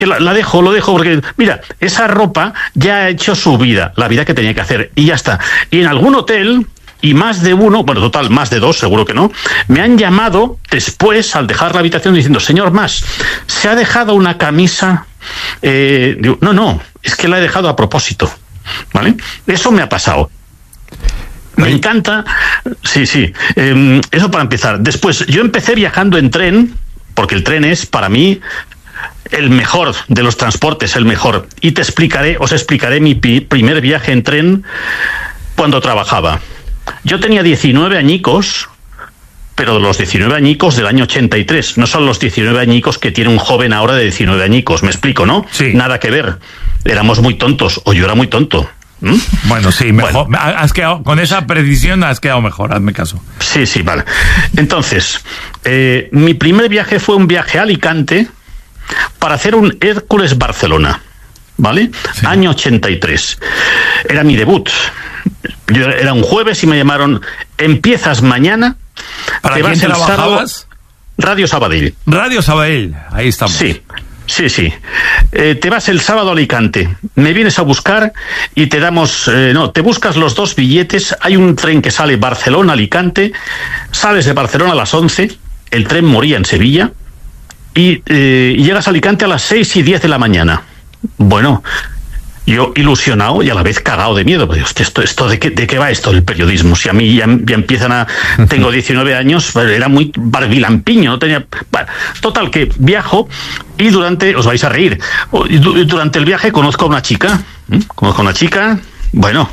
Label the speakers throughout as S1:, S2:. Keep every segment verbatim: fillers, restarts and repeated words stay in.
S1: La, la dejo, lo dejo, porque, mira, esa ropa ya ha hecho su vida, la vida que tenía que hacer, y ya está. Y en algún hotel, y más de uno, bueno, total, más de dos, seguro que no, me han llamado después, al dejar la habitación, diciendo, señor Mas, ¿se ha dejado una camisa? Eh, digo, no, no, es que la he dejado a propósito, ¿vale? Eso me ha pasado. Me encanta, sí, sí, eh, eso para empezar. Después, yo empecé viajando en tren, porque el tren es, para mí, el mejor de los transportes, el mejor. Y te explicaré, os explicaré mi pi- primer viaje en tren cuando trabajaba. Yo tenía diecinueve añicos, pero los diecinueve añicos del año ochenta y tres, no son los diecinueve añicos que tiene un joven ahora de diecinueve añicos, me explico, ¿no?
S2: Sí.
S1: Nada que ver. Éramos muy tontos, o yo era muy tonto. ¿Mm?
S2: Bueno, sí, mejor.
S1: Bueno.
S2: Has quedado, con esa precisión has quedado mejor, hazme caso.
S1: Sí, sí, vale. Entonces, eh, mi primer viaje fue un viaje a Alicante para hacer un Hércules Barcelona, ¿vale? Sí. Año ochenta y tres. Era mi debut. Yo, era un jueves y me llamaron, empiezas mañana.
S2: ¿Para quién trabajabas?
S1: Radio Sabadell.
S2: Radio Sabadell, ahí estamos.
S1: Sí. Sí, sí. Eh, te vas el sábado a Alicante, me vienes a buscar y te damos... Eh, no, te buscas los dos billetes, hay un tren que sale Barcelona-Alicante, sales de Barcelona a las once, el tren moría en Sevilla, y eh, llegas a Alicante a las seis y diez de la mañana. Bueno, yo ilusionado y a la vez cagado de miedo, porque hostia, esto, esto de, qué, ¿de qué va esto el periodismo? Si a mí ya, ya empiezan a... Tengo diecinueve años, era muy barbilampiño, no tenía... Bueno, total, que viajo y durante... Os vais a reír. Durante el viaje conozco a una chica, ¿eh? Conozco a una chica, bueno,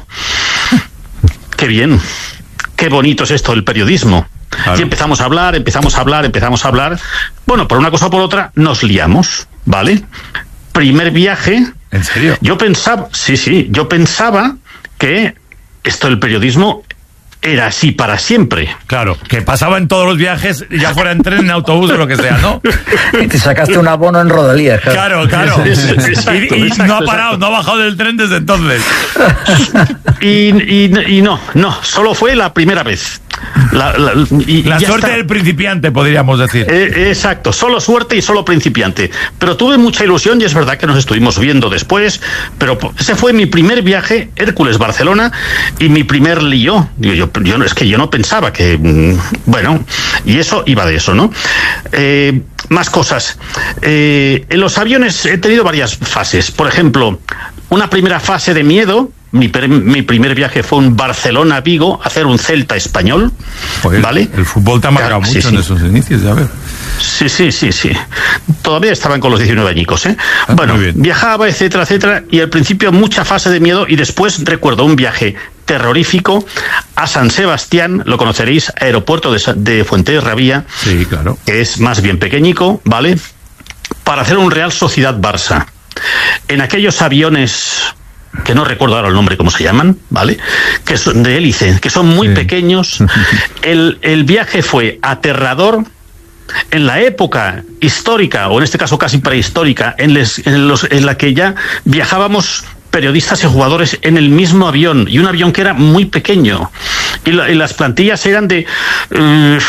S1: qué bien, qué bonito es esto el periodismo. Claro. Y empezamos a hablar, empezamos a hablar, empezamos a hablar. Bueno, por una cosa o por otra, nos liamos, ¿vale? Primer viaje...
S2: ¿En serio?
S1: Yo pensaba, sí, sí, yo pensaba que esto del periodismo era así para siempre.
S2: Claro, que pasaba en todos los viajes, ya fuera en tren, en autobús o lo que sea, ¿no?
S3: Y te sacaste un abono en Rodalías.
S2: Claro, claro.
S1: Exacto,
S2: y y
S1: exacto,
S2: no ha parado,
S1: exacto.
S2: no ha bajado del tren desde entonces.
S1: Y, y, y no, no, solo fue la primera vez. La, la, y
S2: la
S1: ya
S2: suerte
S1: está.
S2: del principiante, podríamos decir.
S1: Eh, exacto, solo suerte y solo principiante. Pero tuve mucha ilusión y es verdad que nos estuvimos viendo después, pero ese fue mi primer viaje, Hércules-Barcelona, y mi primer lío. Digo, yo, yo, es que yo no pensaba que... Bueno, y eso iba de eso, ¿no? Eh, más cosas. Eh, en los aviones he tenido varias fases. Por ejemplo, una primera fase de miedo. Mi, mi primer viaje fue un Barcelona-Vigo, hacer un Celta español.
S2: Joder,
S1: ¿vale?
S2: El fútbol te ha marcado
S1: Claro,
S2: mucho
S1: sí,
S2: en
S1: sí.
S2: esos inicios, ya ver.
S1: Sí, sí, sí, sí. Todavía estaban con los diecinueve añicos, ¿eh?
S2: Ah,
S1: bueno,
S2: muy bien.
S1: viajaba, etcétera, etcétera, y al principio mucha fase de miedo, y después recuerdo un viaje terrorífico a San Sebastián, lo conoceréis, aeropuerto de, de Fuenterrabía,
S2: Sí, claro.
S1: que es más bien pequeñico, ¿vale? Para hacer un Real Sociedad-Barça. En aquellos aviones... que no recuerdo ahora el nombre, cómo se llaman, ¿vale? Que son de hélice, que son muy
S2: Sí.
S1: pequeños. El, el viaje fue aterrador. En la época histórica, o en este caso casi prehistórica, en, les, en, los, en la que ya viajábamos periodistas y jugadores en el mismo avión, y un avión que era muy pequeño, y, la, y las plantillas eran de eh,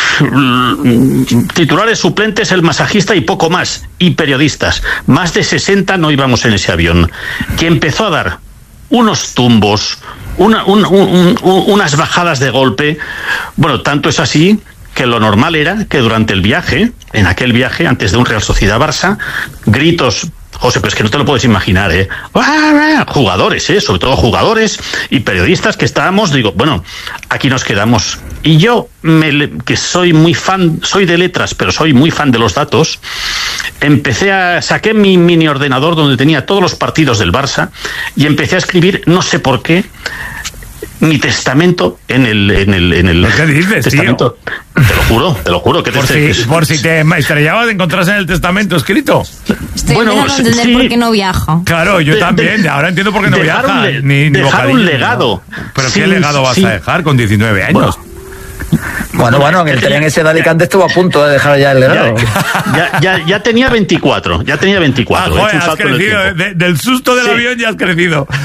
S1: titulares, suplentes, el masajista y poco más, y periodistas. Más de sesenta no íbamos en ese avión, que empezó a dar unos tumbos, una, un, un, un, unas bajadas de golpe. Bueno, tanto es así que lo normal era que durante el viaje, en aquel viaje, antes de un Real Sociedad-Barça, gritos... José, pero es que no te lo puedes imaginar, ¿eh? Jugadores, ¿eh? Sobre todo jugadores y periodistas que estábamos, digo, bueno, aquí nos quedamos. Y yo, me, que soy muy fan, soy de letras, pero soy muy fan de los datos, empecé a... Saqué mi mini ordenador donde tenía todos los partidos del Barça y empecé a escribir, no sé por qué, mi testamento en el en el en el
S2: ¿Qué dices,
S1: testamento.
S2: Tío?
S1: Te lo juro, te lo juro que
S2: Por
S1: te,
S2: si, por si te estrellabas de encontrarse en el testamento escrito.
S4: Estoy
S1: Bueno,
S4: empezando a entender
S1: sí.
S4: por qué no viajo.
S2: Claro, yo
S1: De-
S2: también.
S1: de-
S2: Ahora entiendo por qué no
S1: dejar
S2: viaja.
S1: un le-
S2: ni, ni
S1: dejar un
S2: bocadillo,
S1: legado.
S2: ¿no? Pero
S1: Sí,
S2: ¿qué legado vas
S1: sí.
S2: a dejar con diecinueve años?
S1: Bueno,
S3: Bueno, bueno, en el tren ese de Alicante estuvo a punto de dejar ya el legado.
S1: Ya, ya, ya tenía veinticuatro, ya tenía
S2: Ah,
S1: veinticuatro. he hecho
S2: joder,
S1: un
S2: has
S1: salto en el
S2: crecido.
S1: tiempo.
S2: De- del susto del
S1: Sí.
S2: avión ya has crecido.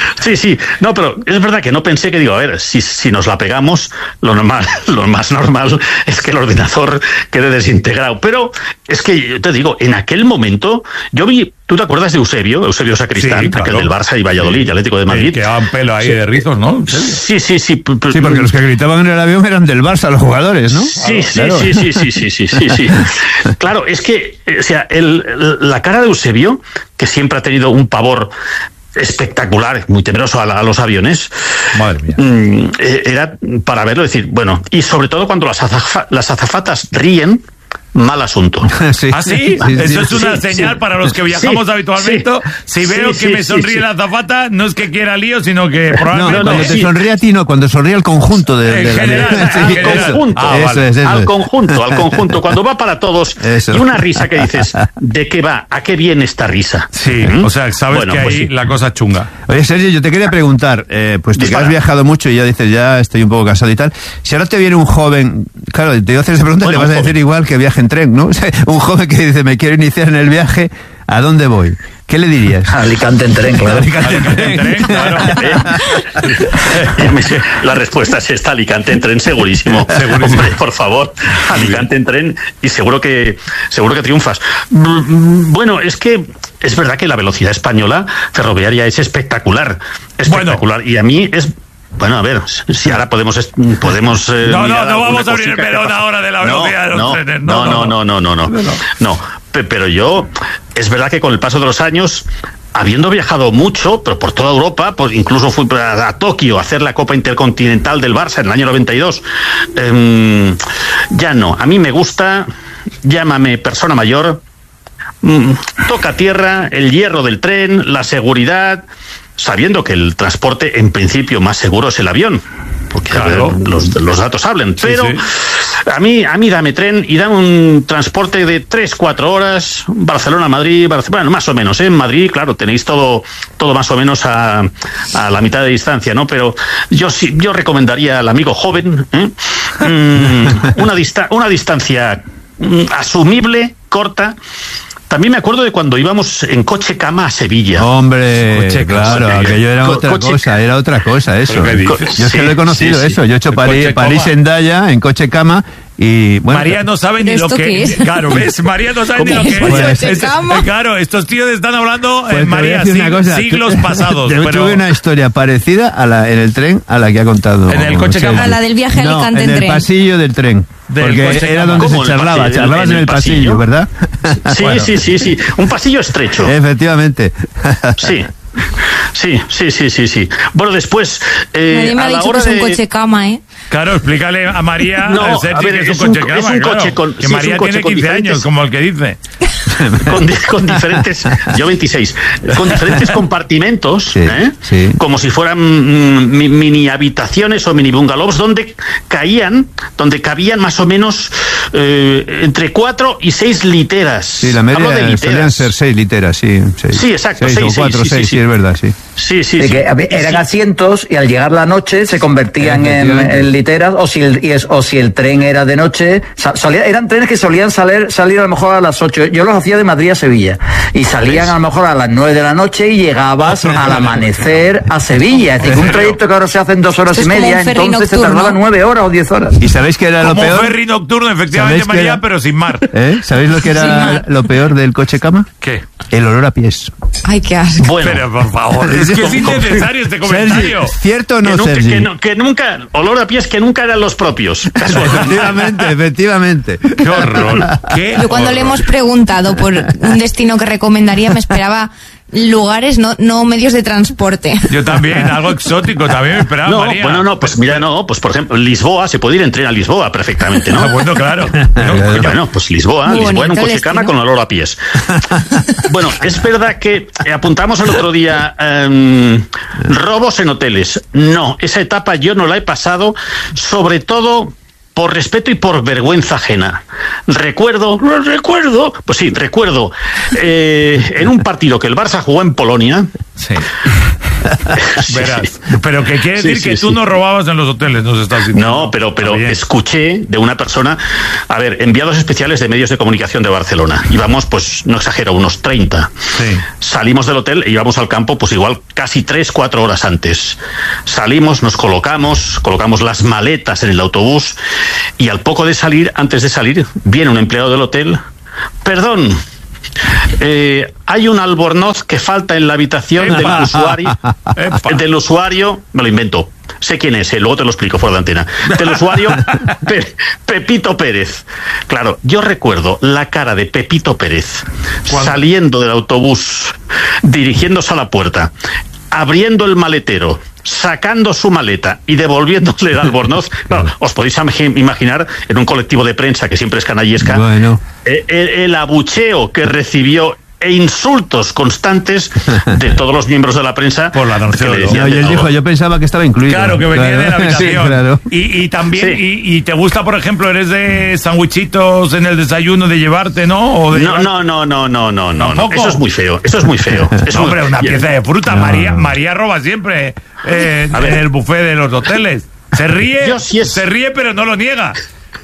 S1: Sí, sí, no, pero es verdad que no pensé que, digo, a ver, si, si nos la pegamos, lo normal, lo más normal es que el ordenador quede desintegrado. Pero es que, yo te digo, en aquel momento, yo vi, ¿tú te acuerdas de Eusebio? Eusebio Sacristán, sí, claro, aquel del Barça y Valladolid, sí, Atlético de Madrid.
S2: Que quedaban pelo ahí sí. de rizos, ¿no?
S1: Sí, sí, sí.
S4: Sí, porque los que gritaban en el avión eran del Barça, los jugadores, ¿no?
S1: Sí, sí, claro. sí, sí, sí, sí, sí, sí, sí. Claro, es que, o sea, el, la cara de Eusebio, que siempre ha tenido un pavor espectacular, muy temeroso a, la, a los aviones.
S2: Madre mía.
S1: Mm, era para verlo, decir, bueno, y sobre todo cuando las, azafa, las azafatas ríen, mal asunto.
S2: Sí. ¿Ah, sí? sí, sí Eso sí, es una sí, señal sí. para los que viajamos sí, habitualmente. Sí, si veo sí, que sí, me sonríe sí, la azafata, no es que quiera lío, sino que probablemente...
S4: No, cuando te sonríe a ti, no, cuando sonríe al conjunto de,
S1: en
S4: de
S1: general,
S4: la...
S1: sí, al general. conjunto. Ah, eso vale. es, eso al es. conjunto, al conjunto. Cuando va para todos, eso. Y una risa que dices, ¿de qué va? ¿A qué viene esta risa?
S2: Sí, ¿Mm? O sea, sabes bueno, que pues ahí sí. la cosa es chunga.
S4: Oye, Sergio, yo te quería preguntar, eh, pues tú que has viajado mucho y ya dices, ya estoy un poco cansado y tal, si ahora te viene un joven, claro, te voy a hacer esa pregunta, bueno, le vas a decir igual que viaje en tren, ¿no? O sea, un joven que dice, me quiero iniciar en el viaje, ¿a dónde voy? ¿Qué le dirías?
S3: Alicante en tren, claro.
S2: Alicante en tren, tren claro.
S1: La respuesta es esta, Alicante en tren, segurísimo. segurísimo. Hombre, por favor, Alicante en tren y seguro que seguro que triunfas. Bueno, es que es verdad que la velocidad española ferroviaria es espectacular, espectacular. Bueno. Y a mí es... Bueno, a ver, si ahora podemos... podemos
S2: eh, no, no, no vamos a abrir el melón ahora de la velocidad no, de los
S1: no,
S2: trenes.
S1: No no no no, no, no, no, no, no. No, pero yo... Es verdad que con el paso de los años, habiendo viajado mucho, pero por toda Europa, pues incluso fui a, a Tokio a hacer la Copa Intercontinental del Barça en el año noventa y dos, eh, ya no. A mí me gusta, llámame persona mayor, mmm, toca tierra, el hierro del tren, la seguridad... sabiendo que el transporte en principio más seguro es el avión, porque claro. los, los datos hablan, sí, pero sí. a mí a mí dame tren y dame un transporte de tres cuatro horas, Barcelona-Madrid, Barcelona, bueno, más o menos, ¿eh? En Madrid, claro, tenéis todo todo más o menos a, a la mitad de distancia, ¿no? Pero yo sí, yo recomendaría al amigo joven, ¿eh? mm, una, dista- una distancia mm, asumible, corta. También me acuerdo de cuando íbamos en coche cama a Sevilla.
S4: Hombre, coche, claro, coche, aquello era Co- otra coche, cosa, era otra cosa eso. Co- yo es sí, que lo he conocido sí, sí. eso, yo he hecho París, París en Daya, en coche cama. Y bueno,
S2: María no sabe ni lo que es. Claro, ¿ves? María no sabe ni lo que es. es, es claro, estos tíos están hablando pues en María sig- cosa, siglos pasados.
S4: Yo
S2: pero...
S4: tuve una historia parecida a la en el tren a la que ha contado.
S2: En el coche cama.
S5: A la del viaje a
S4: no,
S5: Alicante
S4: en,
S5: en
S4: el
S5: tren.
S4: pasillo del tren.
S2: Del
S4: porque era donde se charlaba,
S1: pasillo,
S4: charlabas en el, en el pasillo, pasillo, ¿verdad?
S1: Sí, bueno. sí, sí, sí. Un pasillo estrecho.
S4: Efectivamente.
S1: Sí. Sí, sí, sí, sí, sí. Bueno, después...
S5: Eh, Nadie me ha dicho que es un de... coche cama, ¿eh?
S2: Claro, explícale a María
S1: no,
S2: Sergi,
S1: a ver,
S2: que es,
S1: es
S2: un coche
S1: un,
S2: cama,
S1: es un
S2: claro,
S1: coche con,
S2: que
S1: sí,
S2: María tiene quince años, como el que dice.
S1: Con, con diferentes... Yo veintiséis. Con diferentes compartimentos,
S4: sí,
S1: ¿eh?
S4: Sí.
S1: Como si fueran mm, mini habitaciones o mini bungalows donde caían, donde cabían más o menos eh, entre cuatro y seis literas.
S4: Sí, la media de literas. Solían ser seis literas, sí. Seis.
S1: Sí, exacto.
S4: Seis,
S1: seis,
S4: o cuatro,
S1: seis,
S4: seis,
S1: sí,
S4: sí, sí, es verdad, sí.
S1: Sí, sí,
S3: sí,
S1: sí.
S3: Que eran sí. asientos y al llegar la noche se convertían en, en literas, o si el y es, o si el tren era de noche, salía, eran trenes que solían salir, salir a lo mejor a las ocho. Yo los hacía de Madrid a Sevilla y salían a lo mejor a las nueve de la noche y llegabas al amanecer a Sevilla. Es decir, un trayecto que ahora se hace en dos horas y media, entonces nocturno. Se tardaba nueve horas o diez horas.
S4: ¿Y sabéis qué era
S2: Como
S4: lo peor?
S2: Como ferry nocturno, efectivamente, María, era... pero sin mar.
S4: ¿Eh? ¿Sabéis lo que era lo peor del coche cama?
S2: ¿Qué?
S4: El olor a pies.
S5: Ay, qué asco.
S2: Bueno, pero por favor, es que es innecesario este comentario.
S4: Sergi, ¿cierto o no,
S1: que nunca,
S4: Sergi?
S1: Que, no, que nunca, olor a pies que nunca eran los propios.
S4: Efectivamente, efectivamente.
S2: Qué horror. ¿Qué
S5: Yo cuando
S2: horror.
S5: le hemos preguntado por un destino que recomendaría me esperaba lugares, no, no medios de transporte.
S2: Yo también, algo exótico, también me esperaba,
S1: no,
S2: María.
S1: Bueno, no, pues mira, no, pues por ejemplo, Lisboa, se puede ir en tren a Lisboa perfectamente, ¿no?
S2: Ah, bueno, claro.
S1: No, bueno, pues Lisboa,
S5: Muy
S1: Lisboa en un coche
S5: destino.
S1: cama con olor a pies. Bueno, es verdad que apuntamos el otro día um, robos en hoteles. No, esa etapa yo no la he pasado, sobre todo por respeto y por vergüenza ajena. Recuerdo, recuerdo, pues sí, recuerdo, eh, en un partido que el Barça jugó en Polonia.
S2: Sí.
S1: Sí,
S2: Verás,
S1: sí.
S2: pero que quiere
S1: Sí,
S2: decir
S1: sí,
S2: que tú
S1: sí.
S2: no robabas en los hoteles, nos estás diciendo.
S1: No, pero, pero
S2: Bien.
S1: escuché de una persona, a ver, enviados especiales de medios de comunicación de Barcelona. Íbamos, pues, no exagero, unos treinta.
S2: Sí.
S1: salimos del hotel e íbamos al campo pues igual casi tres, cuatro horas antes. Salimos, nos colocamos, colocamos las maletas en el autobús y al poco de salir, antes de salir, viene un empleado del hotel. Perdón, eh, hay un albornoz que falta en la habitación del usuario, del usuario, me lo invento. Sé quién es, eh, luego te lo explico fuera de antena. Del usuario Pe- Pepito Pérez. Claro, yo recuerdo la cara de Pepito Pérez ¿Cuál? Saliendo del autobús, dirigiéndose a la puerta, abriendo el maletero, sacando su maleta y devolviéndole el albornoz. Claro, os podéis imaginar en un colectivo de prensa que siempre es canallesca, bueno. el, el abucheo que recibió e insultos constantes de todos los miembros de la prensa
S2: por la noche.
S4: No, y él dijo, yo pensaba que estaba incluido.
S2: Claro, que venía claro. de la habitación. Sí, claro. y, y también, sí. y, y te gusta, por ejemplo, eres de sandwichitos en el desayuno de llevarte, ¿no? O de
S1: no,
S2: llevar...
S1: no, no, no, no, no, no, no. Eso es muy feo, eso es muy feo.
S2: Es no, hombre, una pieza de fruta. No. María, María roba siempre eh, en el buffet de los hoteles. Se ríe, sí es... se ríe, pero no lo niega.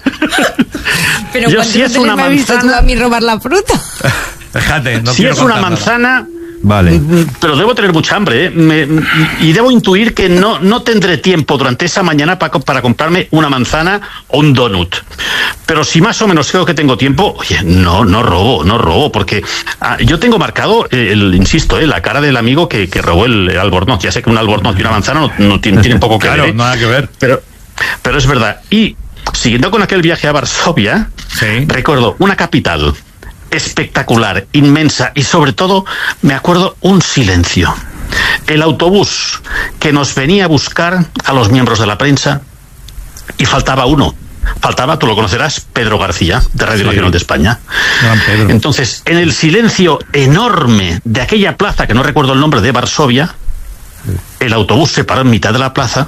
S5: Pero
S1: yo sí es una
S5: me has visto tú a mí robar la fruta.
S2: Fíjate, no
S1: si es una manzana,
S4: vale.
S1: Pero debo tener mucha hambre, ¿eh? Me, y debo intuir que no, no tendré tiempo durante esa mañana para, para comprarme una manzana o un donut. Pero si más o menos creo que tengo tiempo, oye, no, no robo, no robo, porque ah, yo tengo marcado, eh, el, insisto, eh, la cara del amigo que, que robó el, el albornoz. Ya sé que un albornoz y una manzana no, no tienen, tienen poco que
S2: claro,
S1: ver. ¿eh?
S2: Nada que ver.
S1: Pero, pero es verdad. Y siguiendo con aquel viaje a Varsovia, sí. recuerdo una capital espectacular, inmensa, y sobre todo me acuerdo un silencio. El autobús que nos venía a buscar a los miembros de la prensa y faltaba uno. Faltaba, tú lo conocerás, Pedro García, de Radio sí. Nacional de España. Entonces, en el silencio enorme de aquella plaza, que no recuerdo el nombre, de Varsovia, el autobús se paró en mitad de la plaza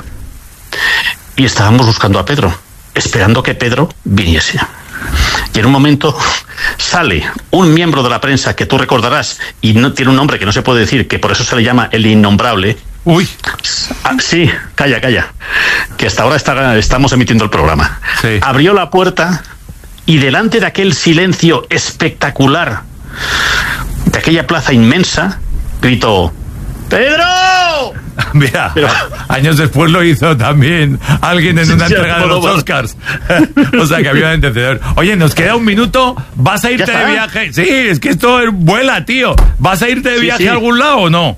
S1: y estábamos buscando a Pedro, esperando que Pedro viniese. Y en un momento sale un miembro de la prensa que tú recordarás, y no tiene un nombre que no se puede decir, que por eso se le llama el innombrable.
S2: Uy.
S1: Ah, sí, calla, calla. Que hasta ahora está, estamos emitiendo el programa. Sí. Abrió la puerta y delante de aquel silencio espectacular, de aquella plaza inmensa, gritó: ¡Pedro!
S2: Mira, pero, años después lo hizo también alguien en una sí, entrega de los Oscars. O sea que había un antecedor. Oye, nos queda un minuto. ¿Vas a irte de viaje? Sí, es que esto vuela, tío. ¿Vas a irte de sí, viaje sí. a algún lado o no?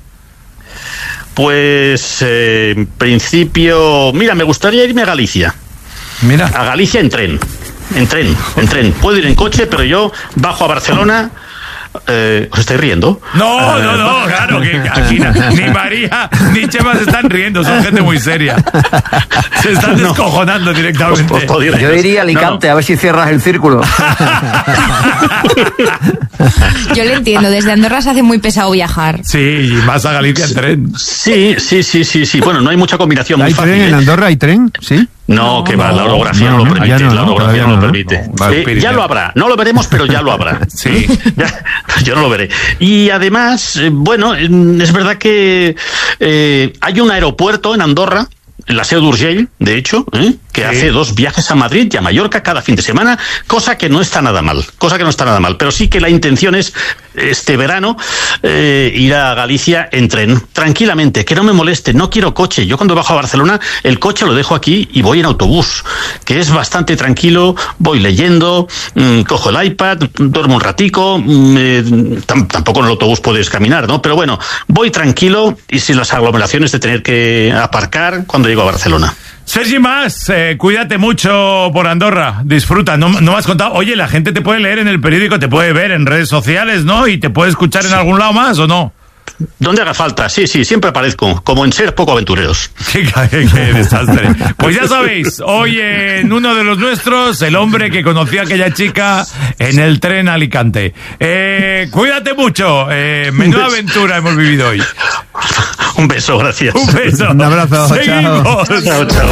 S1: Pues, eh, en principio... Mira, me gustaría irme a Galicia.
S2: Mira.
S1: A Galicia en tren. En tren, en tren. Puedo ir en coche, pero yo bajo a Barcelona... Eh, ¿Os estáis riendo?
S2: No, no, no, claro, que aquí ni María ni Chema se están riendo, son gente muy seria. Se están no. descojonando directamente. Os,
S3: os Yo iría a Alicante, no, no. a ver si cierras el círculo.
S5: Yo lo entiendo, desde Andorra se hace muy pesado viajar.
S2: Sí, y más a Galicia en tren.
S1: Sí, sí, sí, sí, sí. Bueno, no hay mucha combinación muy
S4: ¿Hay
S1: fácil.
S4: ¿Hay tren en Andorra? ¿Hay tren? ¿Sí?
S1: No, no, que va, la orografía no, no, no lo permite, no, la orografía no, no lo permite. No, eh, ya lo habrá, no lo veremos, pero ya lo habrá.
S2: Sí.
S1: Ya, yo no lo veré. Y además, eh, bueno, es verdad que eh, hay un aeropuerto en Andorra, en la Seu d'Urgell, de hecho, ¿eh? que sí. hace dos viajes a Madrid y a Mallorca cada fin de semana, cosa que no está nada mal, cosa que no está nada mal, pero sí que la intención es este verano eh, ir a Galicia en tren, tranquilamente, que no me moleste, no quiero coche. Yo cuando bajo a Barcelona, el coche lo dejo aquí y voy en autobús, que es bastante tranquilo, voy leyendo, mmm, cojo el iPad, duermo un ratico, mmm, eh, tam- tampoco en el autobús puedes caminar, ¿no? Pero bueno, voy tranquilo y sin las aglomeraciones de tener que aparcar cuando llego a Barcelona.
S2: Sergi Mas, eh, cuídate mucho por Andorra, disfruta, no, no me has contado, oye, la gente te puede leer en el periódico, te puede ver en redes sociales, ¿no? Y te puede escuchar en algún lado más, ¿o no?
S1: Donde haga falta, sí, sí, siempre aparezco, como en Ser Poco Aventureros.
S2: Qué, qué, qué desastre. Pues ya sabéis, hoy en uno de los nuestros, el hombre que conoció a aquella chica en el tren a Alicante. Eh, cuídate mucho, eh, menuda aventura hemos vivido hoy.
S1: Un beso, gracias.
S2: Un beso.
S4: Un abrazo.
S2: Seguimos.
S1: Chao, chao. chao.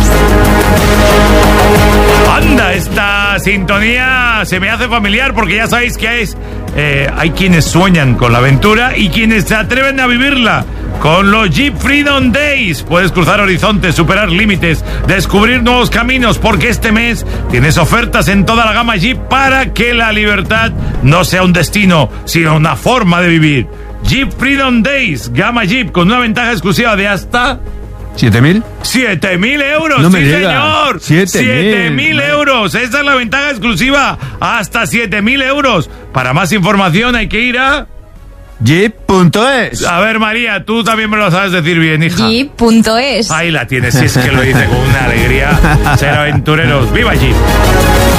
S2: Anda, esta sintonía se me hace familiar porque ya sabéis que es, eh, hay quienes sueñan con la aventura y quienes se atreven a vivirla. Con los Jeep Freedom Days puedes cruzar horizontes, superar límites, descubrir nuevos caminos, porque este mes tienes ofertas en toda la gama Jeep para que la libertad no sea un destino, sino una forma de vivir. Jeep Freedom Days, gama Jeep, con una ventaja exclusiva de hasta...
S4: ¿siete mil?
S2: ¡siete mil euros!
S4: No me
S2: ¡Sí,
S4: digas.
S2: señor! ¡siete mil euros! Esa es la ventaja exclusiva. Hasta siete mil euros. Para más información hay que ir a...
S4: Jeep punto es.
S2: A ver, María, tú también me lo sabes decir bien, hija.
S5: Jeep punto es.
S2: Ahí la tienes, si es que lo dice con una alegría. Ser aventureros. ¡Viva Jeep!